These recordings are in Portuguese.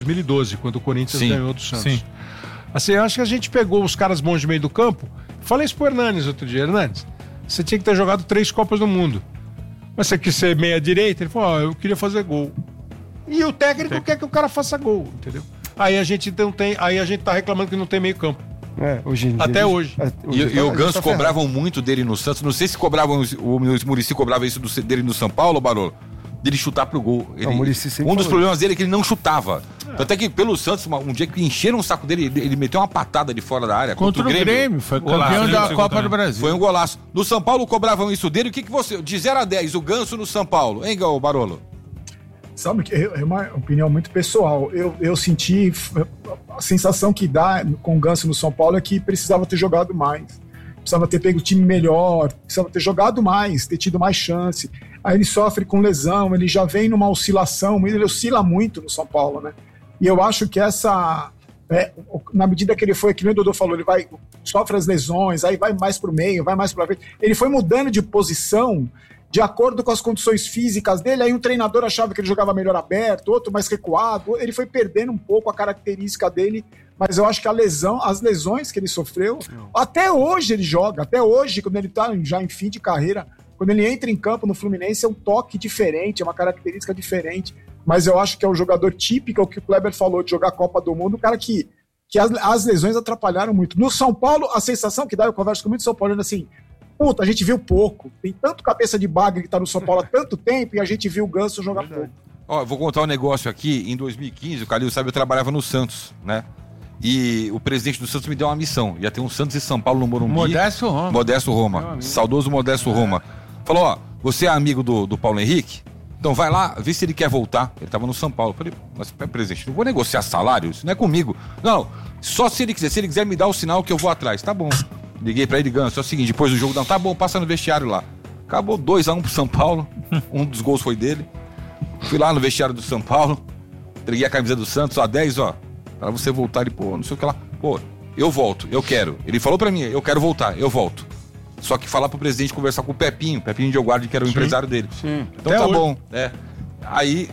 2012, quando o Corinthians Sim. ganhou do Santos. Sim. Assim, eu acho que a gente pegou os caras bons de meio do campo. Falei isso pro Hernanes outro dia. Hernanes, você tinha que ter jogado 3 Copas do Mundo. Mas você quis ser meia-direita? Ele falou, eu queria fazer gol. E o técnico quer que o cara faça gol, entendeu? Aí a gente não tem, aí a gente tá reclamando que não tem meio campo. Hoje Até hoje. E o Ganso cobravam muito dele no Santos. Não sei se cobravam, o Muricy cobrava isso dele no São Paulo, Barolo. Dele chutar pro gol. Um dos problemas dele é que ele não chutava. Até que pelo Santos, um dia que encheram o saco dele, ele meteu uma patada de fora da área. Contra o Grêmio. Foi campeão da Copa do Brasil. Foi um golaço. No São Paulo cobravam isso dele. O que você... De 0 a 10, o Ganso no São Paulo. Hein, Barolo? Sabe que é uma opinião muito pessoal. Eu senti a sensação que dá com o Ganso no São Paulo é que precisava ter jogado mais. Precisava ter pego o time melhor, precisava ter jogado mais, ter tido mais chance. Aí ele sofre com lesão, ele já vem numa oscilação, ele oscila muito no São Paulo, né? E eu acho que na medida que ele foi, que nem o Dodô falou, ele sofre as lesões, aí vai mais pro meio, vai mais pra frente. Ele foi mudando de posição de acordo com as condições físicas dele, aí um treinador achava que ele jogava melhor aberto, outro mais recuado, ele foi perdendo um pouco a característica dele, mas eu acho que as lesões que ele sofreu, até hoje ele joga, até hoje, quando ele tá já em fim de carreira, quando ele entra em campo no Fluminense, é um toque diferente, é uma característica diferente, mas eu acho que é o jogador típico, é o que o Kleber falou, de jogar a Copa do Mundo, o cara que as lesões atrapalharam muito. No São Paulo, a sensação que dá, eu converso com muitos São Paulinos assim, puta, a gente viu pouco. Tem tanto cabeça de bagre que tá no São Paulo há tanto tempo e a gente viu o Ganso jogar pouco. Ó, vou contar um negócio aqui. Em 2015, o Calil sabe, eu trabalhava no Santos, né? E o presidente do Santos me deu uma missão. Ia ter um Santos e São Paulo no Morumbi. Modesto Roma. Saudoso Modesto Roma. Falou, ó, você é amigo do Paulo Henrique? Então vai lá, vê se ele quer voltar. Ele tava no São Paulo. Falei, mas presidente, não vou negociar salário? Isso não é comigo. Não, só se ele quiser. Se ele quiser me dar o sinal que eu vou atrás. Tá bom. Liguei pra ele, Ganso, é o seguinte, depois do jogo, não, tá bom, passa no vestiário lá. Acabou 2-1 pro São Paulo, um dos gols foi dele. Fui lá no vestiário do São Paulo, entreguei a camisa do Santos, ó, 10, ó, pra você voltar. Ele, pô, não sei o que lá. Pô, eu volto, eu quero. Ele falou pra mim, eu quero voltar, eu volto. Só que falar pro presidente conversar com o Pepinho Dioguardi, que era o empresário dele. Sim. Então até tá hoje. Bom, Aí,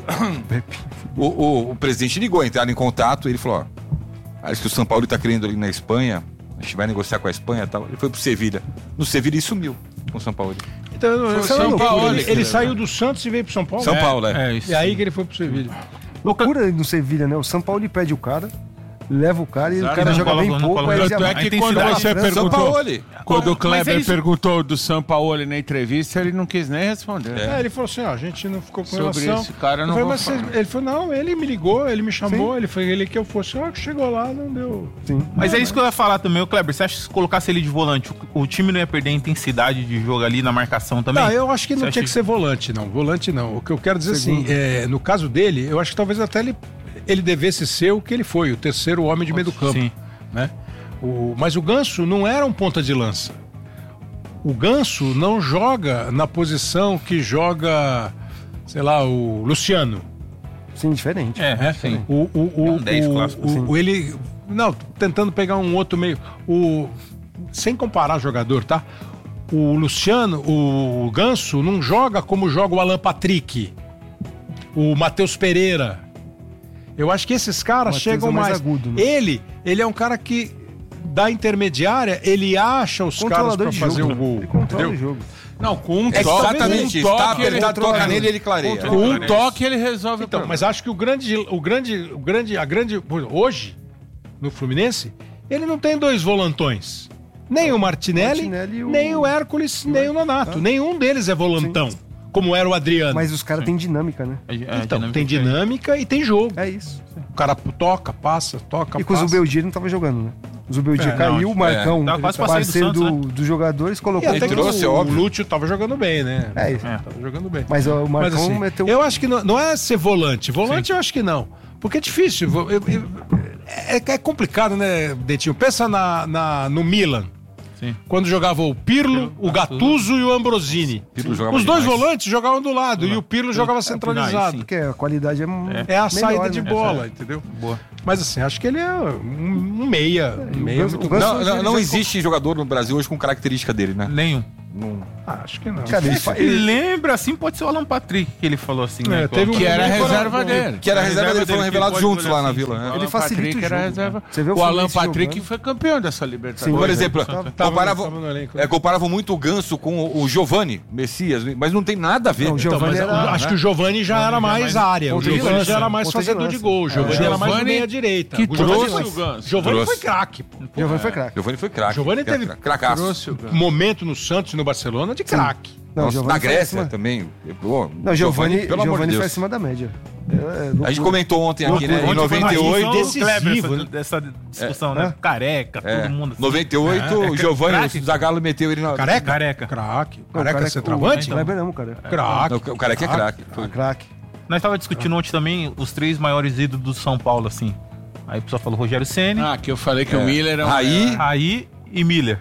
o presidente ligou, entraram em contato, ele falou, ó, acho que o São Paulo tá querendo ali na Espanha, a gente vai negociar com a Espanha e tal. Ele foi pro Sevilha. No Sevilha ele sumiu com o São Paulo. Então, São Paulo, ele saiu do Santos e veio pro São Paulo? São Paulo, E aí que ele foi pro Sevilha. Loucura no Sevilha, né? O São Paulo ele pede o cara, leva o cara e o cara joga bem pouco. Tanto é que quando você perguntou, quando o Kleber perguntou do Sampaoli na entrevista, ele não quis nem responder. Ele falou assim, ó, a gente não ficou com sobre relação. esse cara, não falei, vou falar. Ele falou, não, ele me ligou, ele me chamou, ele que eu fosse, chegou lá, não deu. Sim. Mas é isso que eu ia falar também, o Kleber, você acha que se colocasse ele de volante, o time não ia perder a intensidade de jogo ali na marcação também? Não, eu acho que não tinha que ser volante, não. Volante não. O que eu quero dizer assim, no caso dele, eu acho que talvez até ele devesse ser o que ele foi, o terceiro homem de meio do campo. Sim. Né? Mas o Ganso não era um ponta de lança. O Ganso não joga na posição que joga, sei lá, o Luciano. Sim, diferente. Sim. Um 10 clássico. Ele... Não, tentando pegar um outro meio... Sem comparar jogador, tá? O Luciano, o Ganso não joga como joga o Alan Patrick, o Matheus Pereira. Eu acho que esses caras chegam mais agudo, né? Ele é um cara que da intermediária, ele acha os caras pra fazer o gol. Ele controla o jogo. Não, com um É toque. exatamente isso. Tá apertado, toca nele e ele clareia. Com um toque ele resolve Então, o problema. mas acho que hoje, no Fluminense, ele não tem 2 volantões. Nem o Martinelli nem o Hércules, nem o Nonato. Nenhum deles é volantão, como era o Adriano. Mas os caras têm dinâmica, né? Então, tem dinâmica e tem jogo. É isso. O cara toca, passa, E com o Zubeldia ele não tava jogando, né? O Zubeldia caiu, o Marcão, parceiro dos jogadores, colocou... E até ele trouxe, o óbvio. Lúcio tava jogando bem, né? Tava jogando bem. Mas o Marcão assim, meteu... Eu acho que não é ser volante. Volante eu acho que não. Porque é difícil. É complicado, né, Dentinho? Pensa no Milan. Sim. Quando jogava o Pirlo, o Gattuso e o Ambrosini. Os dois volantes jogavam do lado e o Pirlo jogava centralizado. Porque a qualidade é a melhor, saída de né? bola, entendeu? Boa. Mas assim, acho que ele é um meia. O Ganso Não existe jogador no Brasil hoje com característica dele, né? Nenhum. Acho que não. Ele lembra, assim, pode ser o Alan Patrick que ele falou assim, né? Teve que era a reserva dele. Que era a reserva dele, foram revelados juntos lá na Vila, né? Ele facilita o reserva. O Alan Patrick foi campeão dessa Libertadores. Por exemplo, comparavam muito o Ganso com o Giovani Messias, mas não tem nada a ver. Acho que o Giovani já era mais área. O Giovani já era mais fazedor de gol. O Giovani era mais meia-direita. Que trouxe o Ganso. Giovani foi craque. Giovani foi craque. Giovani teve cracaço. Momento no Santos e no Barcelona de craque. Na Grécia também. Não, Giovani foi acima da média. A gente comentou ontem aqui, né? Em 98, decisivo dessa discussão, né? Careca, todo mundo. 98, o Giovani, o Zagallo meteu ele na... Careca. Craque. Careca é centroavante? Kleber não, cara. Craque. O Careca é craque. Craque. Nós tava discutindo ontem também os 3 maiores ídolos do São Paulo, assim. Aí o pessoal falou Rogério Ceni. Que eu falei que o Miller era Raí e Miller.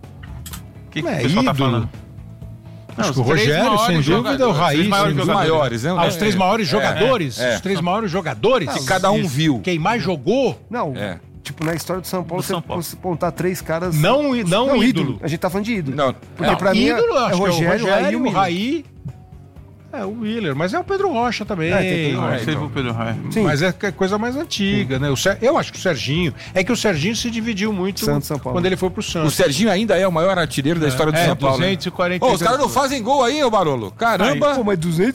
O que o pessoal tá falando? Acho que o Rogério, sem dúvida, o Raí, os maiores, né? Os 3 maiores jogadores. Os 3 maiores jogadores. Que cada um viu. Quem mais jogou. Não. Tipo, na história do São Paulo, você apontar 3 caras... Não ídolo. A gente tá falando de ídolo. Não. Porque pra mim é Rogério, o Raí... o Miller, mas é o Pedro Rocha também. O Pedro Rocha. Mas é coisa mais antiga, né? Eu acho que o Serginho... É que o Serginho se dividiu muito quando ele foi pro Santos. O Serginho ainda é o maior artilheiro da história do São Paulo. 242. Os caras não fazem gol aí, ô Barolo. Caramba! Mas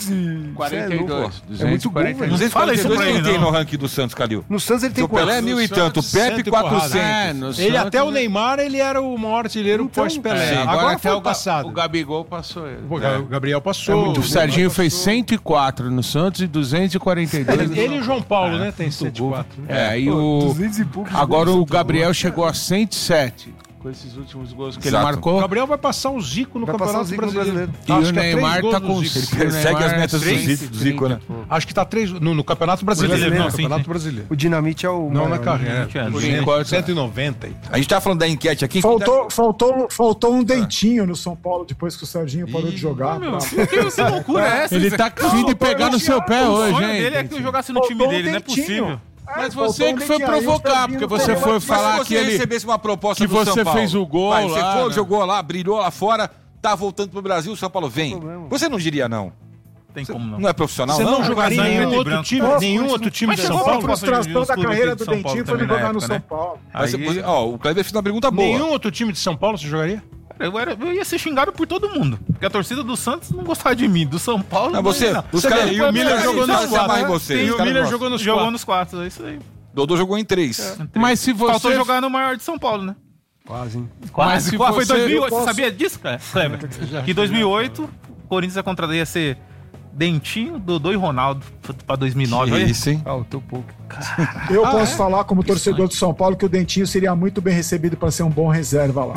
242. É muito gol, velho. 242 quem tem no ranking do Santos, Calil? No Santos ele tem o Pelé 1000 e tanto, o Pepe 400. Ele até o Neymar, ele era o maior artilheiro pós-Pelé. Agora foi o passado. O Gabigol passou ele. O Gabriel passou. O Serginho fez 104 no Santos e 242. Ele e o João Paulo, né? Tem 104. E o... 200 e pouco. Agora o Gabriel chegou a 107. Com esses últimos gols que ele marcou. O Gabriel vai passar o Zico no Campeonato Brasileiro. E o Neymar tá com... Ele segue as metas do Zico, né? Acho que tá 3 no Campeonato Brasileiro. Campeonato Brasileiro. O Dinamite é o... Não na carreira. Por enquanto, 190. A gente tava falando da enquete aqui. Faltou um dentinho no São Paulo depois que o Serginho parou de jogar. Que loucura é essa? Ele tá com fim de pegar no seu pé hoje, hein? O sonho dele é que eu jogasse no time dele, não é possível. Mas você que foi provocar, porque você foi falar que ele recebesse uma proposta que do São Paulo. Você fez o gol lá. Você foi, jogou lá, brilhou lá fora, tá voltando pro Brasil, o São Paulo vem. Você não diria não? Tem como não. Não é profissional, você não jogaria nenhum outro time de São Paulo? A frustração da carreira do Dentinho foi não jogar no São Paulo. O Kleber fez uma pergunta boa. Nenhum outro time de São Paulo você jogaria? Eu ia ser xingado por todo mundo. Porque a torcida do Santos não gostava de mim. Do São Paulo não. E o Miller jogou nos 4. E o Miller jogou nos 4. É isso aí. Dodô jogou em 3. Mas se você... Faltou jogar no maior de São Paulo, né? Quase, hein? Quase. Foi 2008. Você sabia disso, cara? Kleber? Que em 2008, o Corinthians ia contratar, ia ser Dentinho, Dodô e Ronaldo pra 2009. Que isso, hein? Faltou pouco. Eu posso falar como torcedor de São Paulo que o Dentinho seria muito bem recebido para ser um bom reserva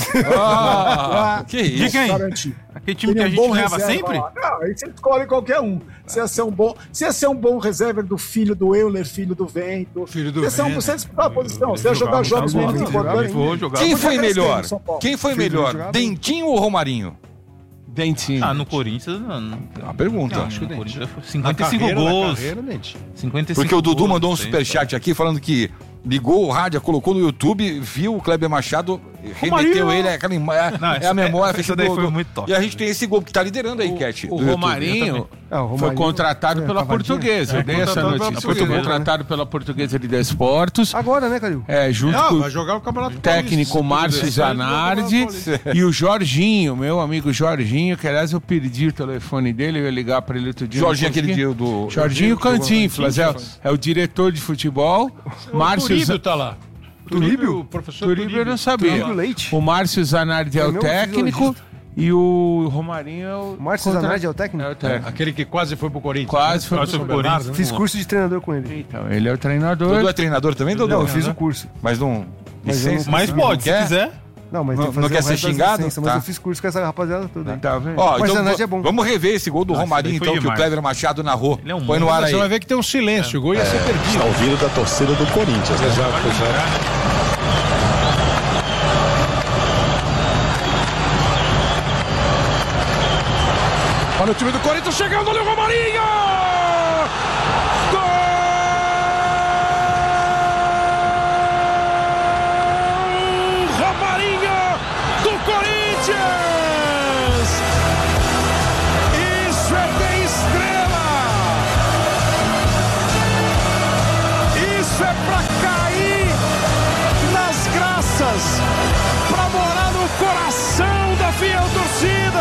lá. Que isso? De quem? Garantir. Aquele time que a gente ganhava sempre? Lá. Não, aí você escolhe qualquer um. Se ia ser um bom reserva do filho do Euler, filho do Vento. Você disputar a posição. Você ia jogar jogos muito importantes. Quem foi melhor? Quem foi melhor? Dentinho ou Romarinho? Dentinho. No Corinthians, não. Uma pergunta. Acho que o Corinthians foi 55 gols. 55 porque o Dudu mandou um superchat aqui falando que ligou o rádio, colocou no YouTube, viu o Kleber Machado, remeteu ele, a memória. Isso daí foi muito top. E a gente tem esse gol que tá liderando a enquete. O Romarinho foi contratado pela Portuguesa. Eu dei essa notícia. Foi contratado pela Portuguesa de Desportos. Agora, né, Calil? Junto com vai jogar o Campeonato técnico Márcio Zanardi e o Jorginho, meu amigo Jorginho, que aliás eu perdi o telefone dele, eu ia ligar pra ele outro dia. Jorginho, aquele dia do... Jorginho Cantinflas, é o diretor de futebol. Márcio Turíbio tá lá. Turíbio? Professor Turíbio eu não sabia. Turíbio Leite. O Márcio Zanardi é o técnico e o Romarinho é o... Márcio Zanardi é o técnico? É o técnico. Aquele que quase foi pro Corinthians. Quase foi pro Corinthians. Fiz curso de treinador com ele. Então, ele é o treinador. Dudu é treinador também, Dudu? Não, eu fiz o curso. Mas não... Mas pode, se quiser. Não, mas não quer ser xingado? Mas eu fiz curso com essa rapaziada toda. Tá vendo? Mas então, é bom. Vamos rever esse gol do Romarinho, então, que o Kleber Machado narrou. Põe no ar aí. Você vai ver que tem um silêncio, o gol ia ser perdido. Ao ouvido da torcida do Corinthians. Exato. Olha o time do Corinthians chegando, olha o Romarinho! Gol! Romarinho do Corinthians! cair nas graças, para morar no coração da fiel torcida.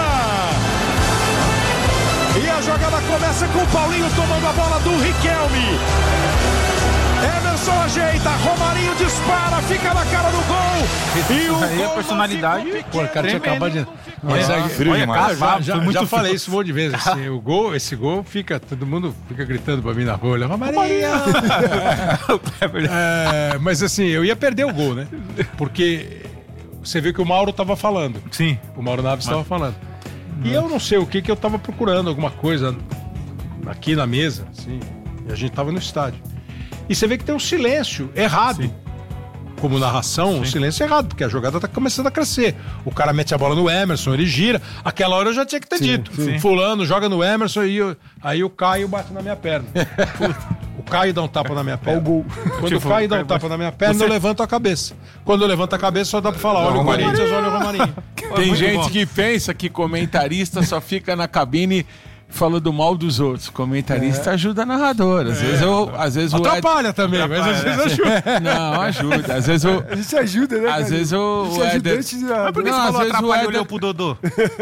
E a jogada começa com o Paulinho tomando a bola do Riquelme. Emerson ajeita, Romarinho dispara, fica na cara do gol. E o aí a personalidade. Pô, o cara tinha acabado de. Mas já falei isso um monte de vezes. Assim, esse gol fica. Todo mundo fica gritando pra mim na rua. Romarinho! Mas assim, eu ia perder o gol, né? Porque você viu que o Mauro tava falando. Sim. O Mauro Naves estava falando. E eu não sei o que eu tava procurando, alguma coisa aqui na mesa, assim. E a gente tava no estádio. E você vê que tem um silêncio errado. Sim. Como narração, um silêncio errado, porque a jogada tá começando a crescer. O cara mete a bola no Emerson, ele gira. Aquela hora eu já tinha que ter dito. Sim. Fulano joga no Emerson e aí o Caio bate na minha perna. O Caio dá um tapa na minha perna. Quando o Caio dá um tapa na minha perna, eu levanto a cabeça. Quando eu levanto a cabeça, só dá pra falar: olha o Corinthians, olha o Romarinho. Tem gente que pensa que comentarista só fica na cabine falando mal dos outros. Comentarista ajuda narrador. Às vezes atrapalha também, mas às vezes ajuda. Não, ajuda. Às vezes a gente ajuda, né? Às vezes o Éder... Mas por que você falou atrapalha e olhou pro Dodô?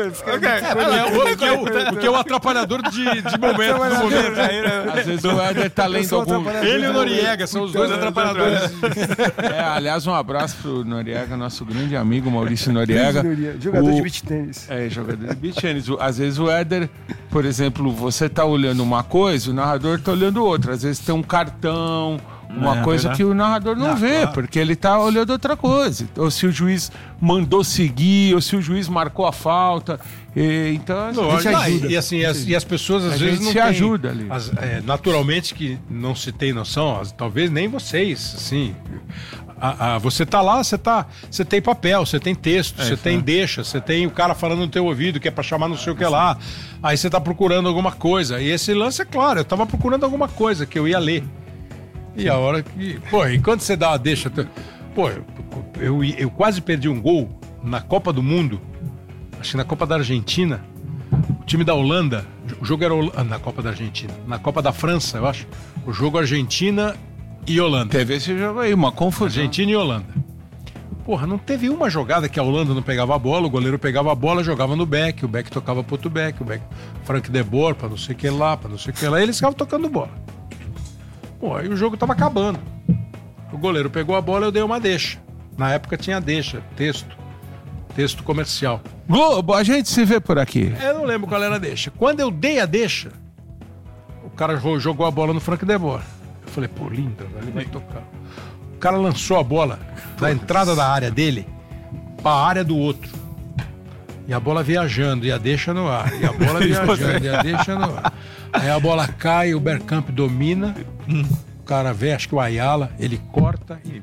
Porque é o atrapalhador de momento. Às vezes o Éder tá lendo algum... Ele e o Noriega são os dois atrapalhadores. Aliás, um abraço pro Noriega, nosso grande amigo Maurício Noriega. Jogador de beach tênis. Jogador de beach tênis. Às vezes o Éder, por exemplo, você tá olhando uma coisa, o narrador tá olhando outra. Às vezes tem um cartão, uma coisa que o narrador não vê, claro. Porque ele tá olhando outra coisa. Ou se o juiz mandou seguir, ou se o juiz marcou a falta. Então, a gente ajuda. E as pessoas às vezes não se ajuda ali. Naturalmente que não se tem noção, talvez nem vocês, assim... você tá lá, você tem papel, você tem texto, você tem deixa, você tem o cara falando no teu ouvido que é pra chamar não sei o que lá. Aí você tá procurando alguma coisa. E esse lance é claro, eu tava procurando alguma coisa que eu ia ler. E a hora que... Pô, e quando você dá uma deixa... Pô, eu quase perdi um gol na Copa do Mundo, acho que na Copa da Argentina, o time da Holanda, o jogo era na Copa da Argentina, na Copa da França, eu acho, o jogo Argentina e Holanda. Teve esse jogo aí, uma confusão. Argentina e Holanda. Porra, não teve uma jogada que a Holanda não pegava a bola, o goleiro pegava a bola, jogava no back, o back tocava pro outro back, Frank de Boer, pra não sei o que lá, e eles ficavam tocando bola. Pô, aí o jogo tava acabando. O goleiro pegou a bola e eu dei uma deixa. Na época tinha deixa, texto comercial. Globo, a gente se vê por aqui. Eu não lembro qual era a deixa. Quando eu dei a deixa, o cara jogou a bola no Frank de Boer. Eu falei, pô, linda, ele vai tocar. O cara lançou a bola da entrada da área dele para a área do outro. E a bola viajando, e a deixa no ar. E a bola viajando, e a deixa no ar. Aí a bola cai, o Bergkamp domina. O cara vê, acho que o Ayala, ele corta e...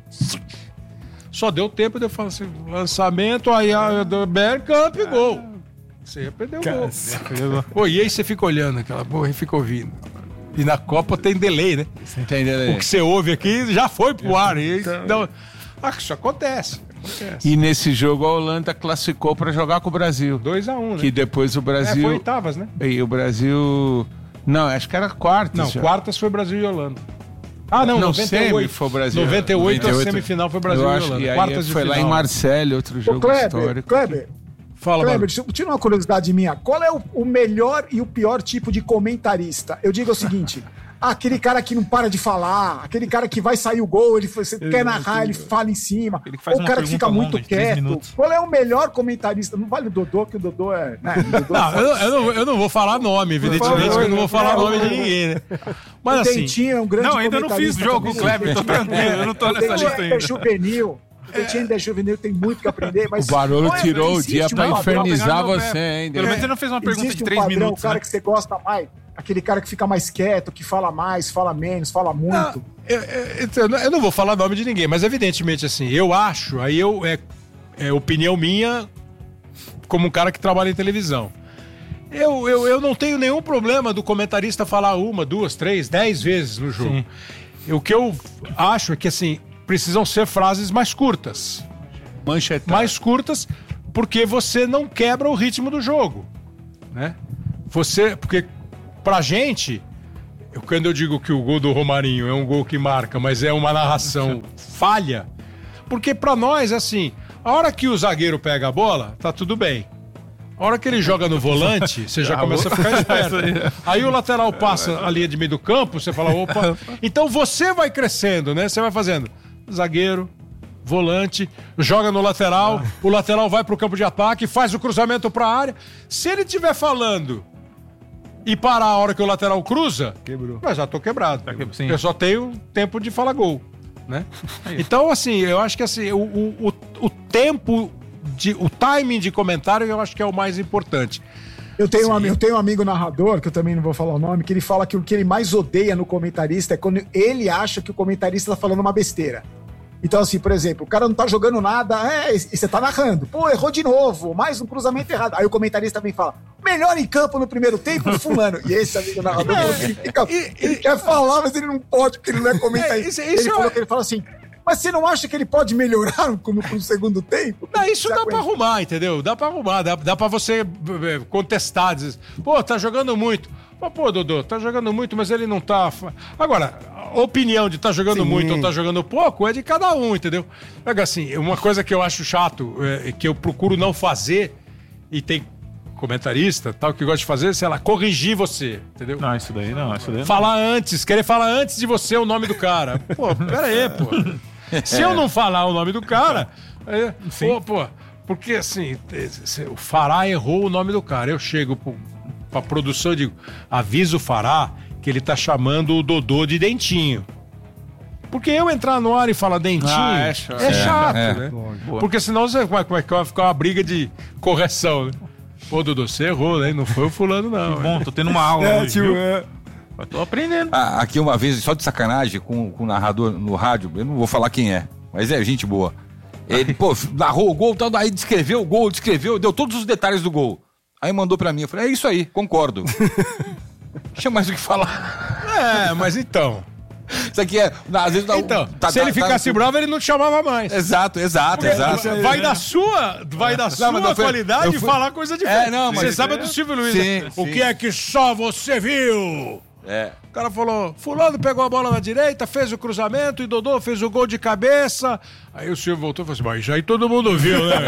Só deu tempo de eu falar assim, lançamento, Ayala do Bergkamp, gol. Você ia perder o gol. Pô, e aí você fica olhando aquela porra e fica ouvindo. E na Copa tem delay, né? Tem delay. O que você ouve aqui já foi pro ar. Então, isso acontece. E nesse jogo a Holanda classificou para jogar com o Brasil. 2-1, né? Que depois o Brasil... foi oitavas, né? E o Brasil... Não, acho que era quartas. Não, quartas foi Brasil e Holanda. Ah, não, 98 foi o Brasil. 98 a semifinal foi Brasil e Holanda. E aí foi lá em Marselha, outro jogo histórico. Kleber, fala, Kleber, tira uma curiosidade minha. Qual é o melhor e o pior tipo de comentarista? Eu digo o seguinte... aquele cara que não para de falar, aquele cara que vai sair o gol, você quer narrar, ele fala em cima, ou o cara que fica muito quieto. Qual é o melhor comentarista? Não vale o Dodô, que o Dodô é... Né? Eu não vou falar nome, evidentemente, que eu não vou falar nome de ninguém, né? Mas o Dentinho é um grande comentarista. Não, ainda não fiz jogo com o Kleber, tô tranquilo, eu não tô nessa lista ainda. Juvenil. O Dentinho ainda é juvenil, tem muito que aprender, mas... O Barolo tirou o dia pra infernizar você, hein? Pelo menos ele não fez uma pergunta de 3 minutos. O cara que você gosta mais... Aquele cara que fica mais quieto, que fala mais, fala menos, fala muito. Eu não vou falar nome de ninguém, mas evidentemente assim, eu acho, aí é opinião minha como um cara que trabalha em televisão. Eu não tenho nenhum problema do comentarista falar 1, 2, 3, 10 vezes no jogo. Sim. O que eu acho é que assim, precisam ser frases mais curtas. Mais curtas, porque você não quebra o ritmo do jogo, né? Porque pra gente, quando eu digo que o gol do Romarinho é um gol que marca, mas é uma narração falha, porque pra nós, assim, a hora que o zagueiro pega a bola, tá tudo bem. A hora que ele joga no volante, você já começa a ficar esperto. Aí o lateral passa a linha de meio do campo, você fala, opa. Então você vai crescendo, né? Você vai fazendo zagueiro, volante, joga no lateral, o lateral vai pro campo de ataque, faz o cruzamento pra área. Se ele estiver falando e parar a hora que o lateral cruza, quebrou. Eu já tô quebrado. Eu só tenho tempo de falar gol, né? Então, assim, eu acho que assim, o tempo... o timing de comentário eu acho que é o mais importante. Eu tenho um amigo narrador, que eu também não vou falar o nome, que ele fala que o que ele mais odeia no comentarista é quando ele acha que o comentarista tá falando uma besteira. Então, assim, por exemplo, o cara não tá jogando nada, e você tá narrando. Pô, errou de novo, mais um cruzamento errado. Aí o comentarista também fala, melhor em campo no primeiro tempo, fulano. E esse amigo narrador, ele quer falar, mas ele não pode, porque ele não é comentarista. Ele fala assim... Mas você não acha que ele pode melhorar no segundo tempo? Não, isso dá pra arrumar, entendeu? Dá pra arrumar, dá pra você contestar, dizer, pô, tá jogando muito. Pô, Dodô, tá jogando muito, mas ele não tá... Agora, a opinião de tá jogando muito ou tá jogando pouco é de cada um, entendeu? Assim, uma coisa que eu acho chato, que eu procuro não fazer, e tem comentarista, tal, que gosta de fazer, sei lá, corrigir você, entendeu? Não, isso daí não. Falar antes, querer falar antes de você o nome do cara. Pô, pera aí, pô. Se eu não falar o nome do cara, porque assim, o Fará errou o nome do cara. Eu chego pra produção e digo, avisa o Fará que ele tá chamando o Dodô de Dentinho. Porque eu entrar no ar e falar Dentinho é chato, né? Porque senão vai ficar uma briga de correção, né? Pô, Dodô, você errou, né? Não foi o fulano, não. Que bom, tô tendo uma aula hoje, viu? Eu tô aprendendo. Aqui uma vez, só de sacanagem, com o narrador no rádio, eu não vou falar quem é, mas é gente boa. Ele, narrou o gol, aí descreveu o gol, deu todos os detalhes do gol. Aí mandou pra mim, eu falei, é isso aí, concordo. Tinha mais o que falar. Mas então... Isso aqui é... Às vezes, se ele ficasse bravo, ele não te chamava mais. Exato. Vai da sua qualidade falar coisa diferente. Você sabe do Silvio Luiz. Sim, o que é que só você viu? O cara falou, fulano pegou a bola na direita, fez o cruzamento e Dodô fez o gol de cabeça. Aí o Silvio voltou e falou assim, mas isso aí todo mundo viu, né?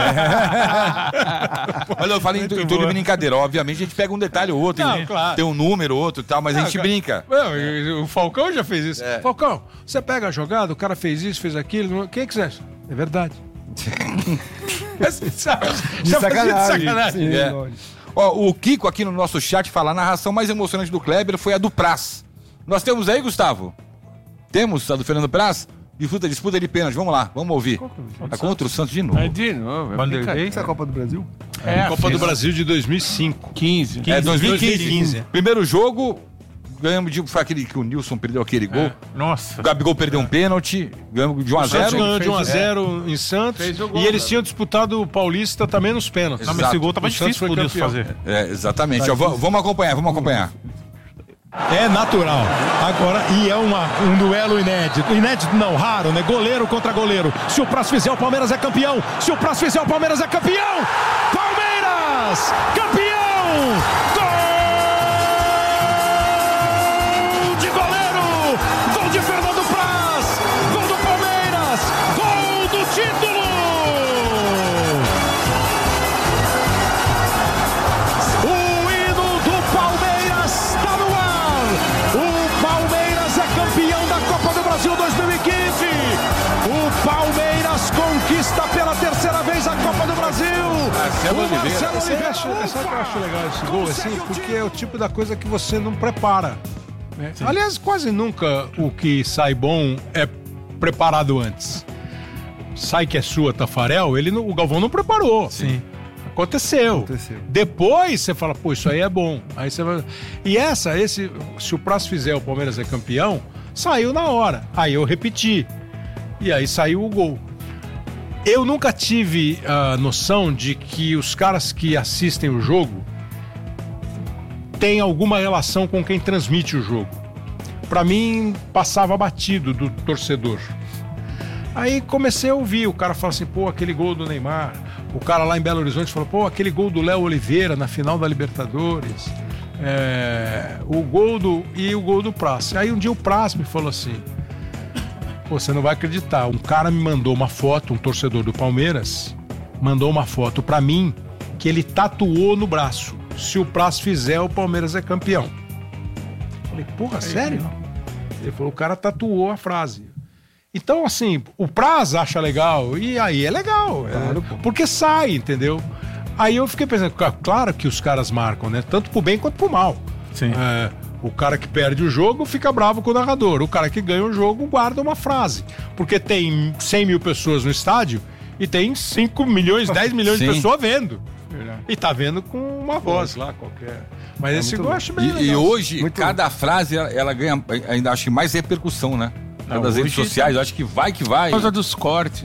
Olha, eu falei em tom de brincadeira. Obviamente a gente pega um detalhe ou outro, claro. Tem um número ou outro e tal, mas a gente brinca. O Falcão já fez isso. Falcão, você pega a jogada, o cara fez isso, fez aquilo, quem que você acha? É verdade. De sacanagem. O Kiko aqui no nosso chat fala, a narração mais emocionante do Kleber foi a do Praz. Nós temos aí, Gustavo? Temos a do Fernando Praz? Disputa de pênalti, vamos lá, vamos ouvir. É contra o Santos de novo. De novo. Isso é a Copa do Brasil? A Copa do Brasil de 2005. 15. 2015. Primeiro jogo, ganhamos foi aquele que o Nilson perdeu aquele gol. Nossa. O Gabigol perdeu um pênalti, ganhamos de 1-0. O Santos ganhou de 1-0 em Santos. E eles tinham disputado o Paulista também nos pênaltis. Não, mas esse gol tava difícil pro Nilson fazer. Exatamente. Vamos acompanhar. É natural. Agora, e é um duelo inédito. Inédito não, raro, né? Goleiro contra goleiro. Se o Praz fizer, o Palmeiras é campeão. Palmeiras! Campeão! Gol de goleiro! Gol de Fernando Praz! Gol do Palmeiras! Gol do título! O hino do Palmeiras está no ar! O Palmeiras é campeão da Copa do Brasil 2015! O Palmeiras conquista pela terceira vez a Copa do Brasil! Marcelo Oliveira. Sabe o que eu acho legal esse gol, assim? Porque é o tipo da coisa que você não prepara. Né? Aliás, quase nunca o que sai bom é preparado antes. Sai que é sua, Tafarel, o Galvão não preparou. Sim. Aconteceu. Depois você fala, pô, isso aí é bom. Aí você vai... E se o Praz fizer, o Palmeiras é campeão, saiu na hora. Aí eu repeti. E aí saiu o gol. Eu nunca tive a noção de que os caras que assistem o jogo têm alguma relação com quem transmite o jogo. Pra mim, passava batido do torcedor. Aí comecei a ouvir, o cara fala assim, pô, aquele gol do Neymar. O cara lá em Belo Horizonte falou, pô, aquele gol do Léo Oliveira na final da Libertadores. o gol do Praz. Aí um dia o Praz me falou assim: pô, você não vai acreditar, um cara me mandou uma foto, um torcedor do Palmeiras mandou uma foto pra mim que ele tatuou no braço: se o Praz fizer, o Palmeiras é campeão. Falei, porra, sério? Ele falou, o cara tatuou a frase. Então, assim, o Praz acha legal, e aí é legal, porque sai, entendeu? Aí eu fiquei pensando, claro que os caras marcam, né? Tanto pro bem quanto pro mal. Sim. O cara que perde o jogo fica bravo com o narrador. O cara que ganha o jogo guarda uma frase. Porque tem 100 mil pessoas no estádio e tem 5 milhões, 10 milhões de pessoas vendo. E tá vendo com uma voz lá qualquer. Mas esse eu acho bem legal. E hoje, cada frase, ela ganha, ainda acho que mais repercussão, né? Das redes sociais, eu acho que vai. Por causa dos cortes.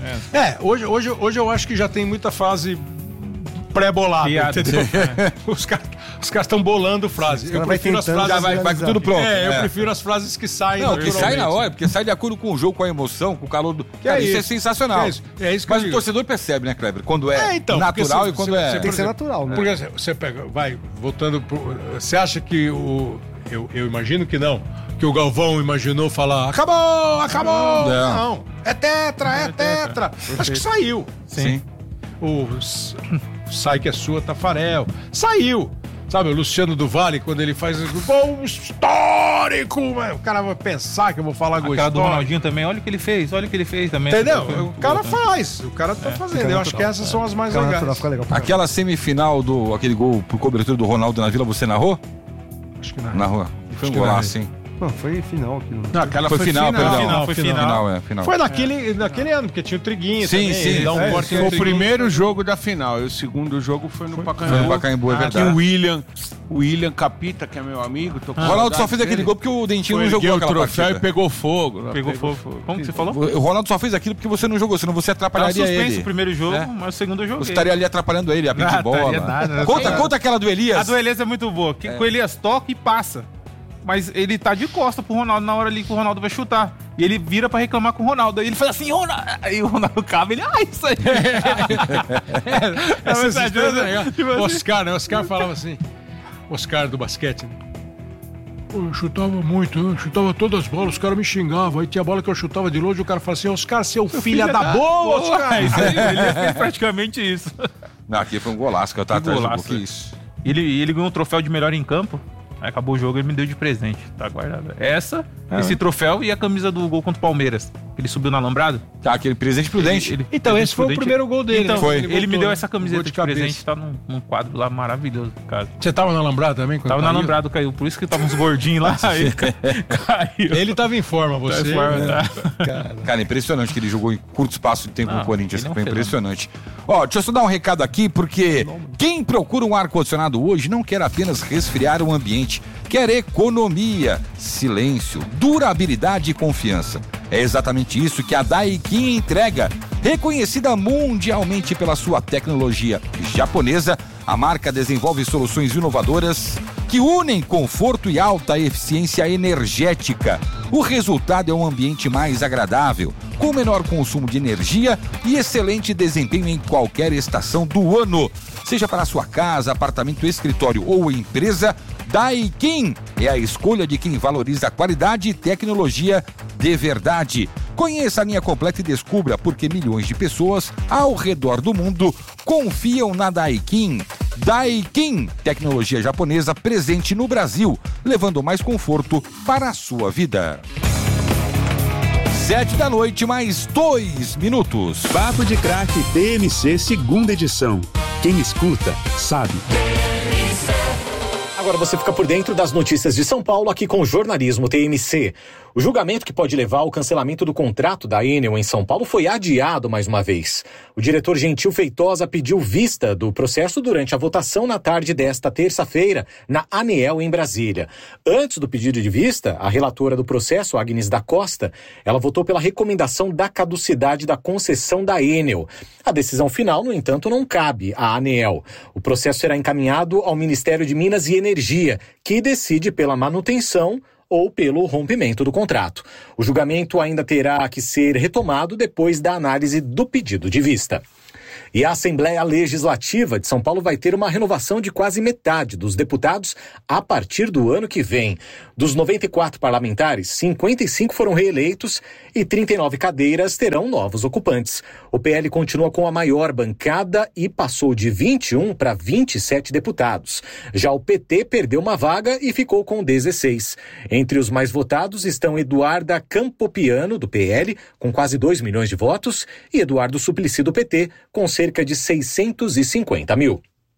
Hoje eu acho que já tem muita frase pré-bolada, entendeu? Os caras estão bolando frase. Eu prefiro as frases... Vai tudo pronto. Eu prefiro as frases que saem naturalmente. Não, que sai na hora, porque sai de acordo com o jogo, com a emoção, com o calor do... Cara, isso é sensacional. É isso que mas o torcedor percebe, né, Kleber? Quando é natural e quando é... Tem que ser natural, né? Porque você pega... Voltando... Você acha que o... Eu imagino que não. Que o Galvão imaginou falar acabou! Não. É tetra! Acho que saiu. Sim. O Sai que é sua, Tafarel. Saiu. Sabe, o Luciano do Vale, quando ele faz gol histórico, o cara vai pensar que eu vou falar gol histórico. Do Ronaldinho também, olha o que ele fez também. Entendeu? O cara faz, o cara tá fazendo. Eu acho que essas são as mais legais. Aquela semifinal aquele gol por cobertura do Ronaldo na Vila, você narrou? Acho que narrou. Narrou. Foi um golaço, hein? Não, foi final aqui. Não, aquela foi final, perdão. Foi final. Foi naquele ano, porque tinha o Triguinho também. Sim. Foi o primeiro jogo da final, e o segundo jogo foi no Pacaembu. Foi no Pacaembu, é verdade. O William Capita, que é meu amigo. O Ronaldo só fez aquele gol porque o Dentinho não jogou aquela partida. E pegou fogo. Pegou fogo. Como que você falou? O Ronaldo só fez aquilo porque você não jogou, senão você atrapalharia ele. O primeiro jogo, mas o segundo eu joguei. Você estaria ali atrapalhando ele, a de bola. Conta aquela do Elias. A do Elias é muito boa. Que o Elias toca e passa. Mas ele tá de costa pro Ronaldo na hora ali que o Ronaldo vai chutar. E ele vira pra reclamar com o Ronaldo. Aí ele faz assim, Ronaldo. Aí o Ronaldo cava, ele, isso aí. Oscar, né? Oscar falava assim, Oscar do basquete, né? Eu chutava muito, eu chutava todas as bolas, os caras me xingavam. Aí tinha bola que eu chutava de longe, o cara falava assim, Oscar, seu filho da boa, Oscar. Ele fez praticamente isso. Não, aqui foi um golaço, que eu tava atrás do gol, que isso. Ele ganhou um troféu de melhor em campo. Aí acabou o jogo e ele me deu de presente. Tá guardado. Esse troféu e a camisa do gol contra o Palmeiras. Ele subiu no alambrado. Tá, aquele presente prudente. Então, esse foi o primeiro gol dele. Então, foi. Ele me deu essa camiseta de presente. Tá num quadro lá maravilhoso, cara. Você tava no alambrado também? Tava no alambrado, caiu. Por isso que tava uns gordinhos lá. Aí caiu. Ele tava em forma, você. Cara, impressionante que ele jogou em curto espaço de tempo no Corinthians. Foi impressionante. Ó, deixa eu só dar um recado aqui, porque quem procura um ar-condicionado hoje não quer apenas resfriar o ambiente, quer economia, silêncio, durabilidade e confiança. É exatamente isso que a Daikin entrega. Reconhecida mundialmente pela sua tecnologia japonesa, a marca desenvolve soluções inovadoras que unem conforto e alta eficiência energética. O resultado é um ambiente mais agradável, com menor consumo de energia e excelente desempenho em qualquer estação do ano. Seja para sua casa, apartamento, escritório ou empresa, Daikin é a escolha de quem valoriza a qualidade e tecnologia de verdade. Conheça a linha completa e descubra por que milhões de pessoas ao redor do mundo confiam na Daikin. Daikin, tecnologia japonesa presente no Brasil, levando mais conforto para a sua vida. 19h, mais 2 minutos. Papo de Craque TMC, segunda edição. Quem escuta, sabe. Agora você fica por dentro das notícias de São Paulo aqui com o Jornalismo TMC. O julgamento que pode levar ao cancelamento do contrato da Enel em São Paulo foi adiado mais uma vez. O diretor Gentil Feitosa pediu vista do processo durante a votação na tarde desta terça-feira na ANEEL em Brasília. Antes do pedido de vista, a relatora do processo, Agnes da Costa, ela votou pela recomendação da caducidade da concessão da Enel. A decisão final, no entanto, não cabe à ANEEL. O processo será encaminhado ao Ministério de Minas e Energia, que decide pela manutenção ou pelo rompimento do contrato. O julgamento ainda terá que ser retomado depois da análise do pedido de vista. E a Assembleia Legislativa de São Paulo vai ter uma renovação de quase metade dos deputados a partir do ano que vem. Dos 94 parlamentares, 55 foram reeleitos e 39 cadeiras terão novos ocupantes. O PL continua com a maior bancada e passou de 21 para 27 deputados. Já o PT perdeu uma vaga e ficou com 16. Entre os mais votados estão Eduarda Campopiano, do PL, com quase 2 milhões de votos, e Eduardo Suplicy, do PT, com cerca de 650 mil.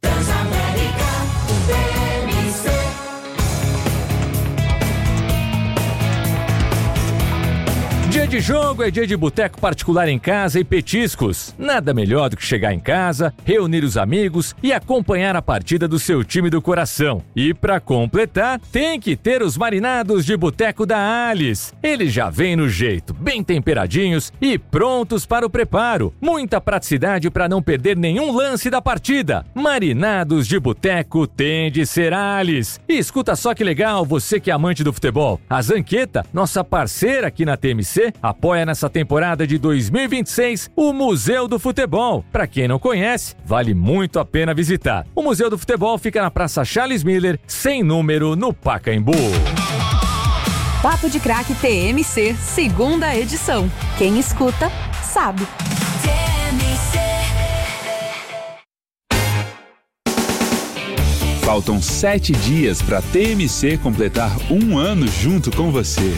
Dia de jogo é dia de boteco particular em casa e petiscos. Nada melhor do que chegar em casa, reunir os amigos e acompanhar a partida do seu time do coração. E para completar, tem que ter os marinados de boteco da Alice. Eles já vêm no jeito, bem temperadinhos e prontos para o preparo. Muita praticidade para não perder nenhum lance da partida. Marinados de boteco tem de ser Alice. E escuta só que legal, você que é amante do futebol. A Zanqueta, nossa parceira aqui na TMC, apoia nessa temporada de 2026 o Museu do Futebol. Para quem não conhece, vale muito a pena visitar. O Museu do Futebol fica na Praça Charles Miller, sem número, no Pacaembu. Papo de Craque TMC, segunda edição. Quem escuta, sabe. Faltam 7 dias para a TMC completar 1 ano junto com você.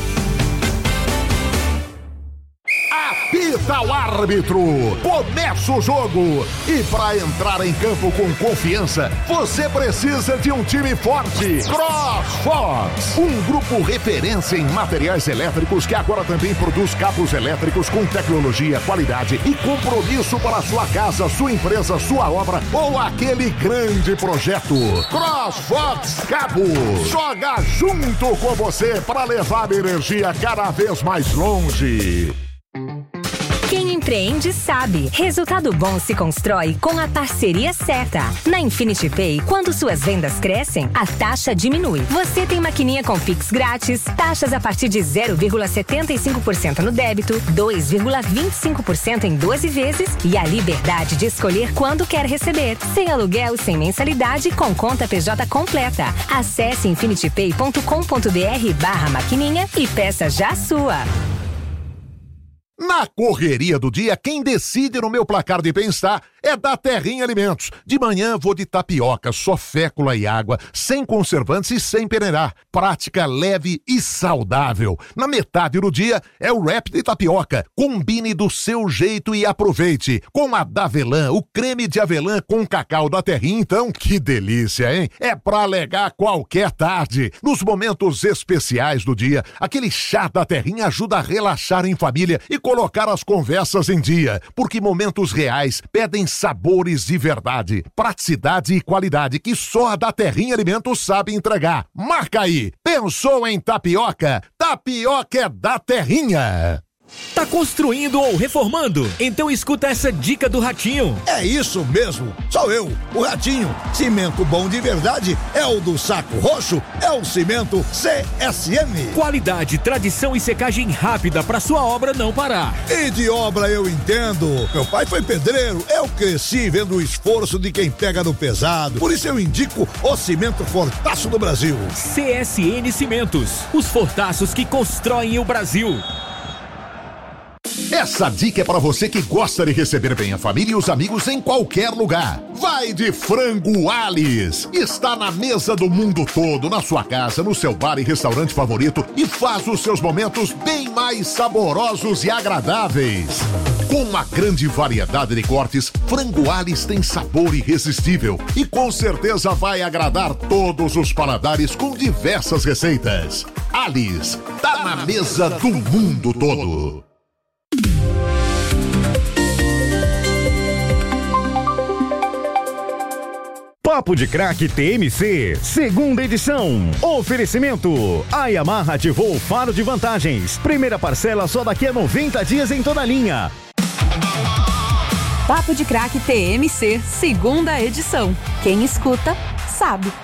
Apita o árbitro, começa o jogo e para entrar em campo com confiança, você precisa de um time forte. CrossFox, um grupo referência em materiais elétricos que agora também produz cabos elétricos com tecnologia, qualidade e compromisso para sua casa, sua empresa, sua obra ou aquele grande projeto. CrossFox Cabos, joga junto com você para levar a energia cada vez mais longe. Quem empreende sabe. Resultado bom se constrói com a parceria certa. Na Infinity Pay, quando suas vendas crescem, a taxa diminui. Você tem maquininha com Pix grátis, taxas a partir de 0,75% no débito, 2,25% em 12 vezes e a liberdade de escolher quando quer receber. Sem aluguel, sem mensalidade, com conta PJ completa. Acesse infinitypay.com.br/maquininha e peça já a sua. Na correria do dia, quem decide no meu placar de bem-estar é da Terrinha Alimentos. De manhã vou de tapioca, só fécula e água, sem conservantes e sem peneirar. Prática, leve e saudável. Na metade do dia é o wrap de tapioca. Combine do seu jeito e aproveite. Com a Davelã, o creme de avelã com cacau da Terrinha, então, que delícia, hein? É pra alegar qualquer tarde. Nos momentos especiais do dia, aquele chá da Terrinha ajuda a relaxar em família e colocar as conversas em dia, porque momentos reais pedem sabores de verdade, praticidade e qualidade que só a da Terrinha Alimentos sabe entregar. Marca aí! Pensou em tapioca? Tapioca é da Terrinha! Tá construindo ou reformando? Então escuta essa dica do Ratinho. É isso mesmo, sou eu, o Ratinho. Cimento bom de verdade é o do Saco Roxo, é o cimento CSM. Qualidade, tradição e secagem rápida pra sua obra não parar. E de obra eu entendo. Meu pai foi pedreiro, eu cresci vendo o esforço de quem pega no pesado. Por isso eu indico o cimento Fortaço do Brasil. CSN Cimentos, os fortaços que constroem o Brasil. Essa dica é para você que gosta de receber bem a família e os amigos em qualquer lugar. Vai de Frango Alice. Está na mesa do mundo todo, na sua casa, no seu bar e restaurante favorito e faz os seus momentos bem mais saborosos e agradáveis. Com uma grande variedade de cortes, Frango Alice tem sabor irresistível e com certeza vai agradar todos os paladares com diversas receitas. Alice, tá na mesa do mundo todo. Papo de Craque TMC, segunda edição. Oferecimento: a Yamaha ativou o faro de vantagens. Primeira parcela só daqui a 90 dias em toda a linha. Papo de Craque TMC, segunda edição. Quem escuta, sabe.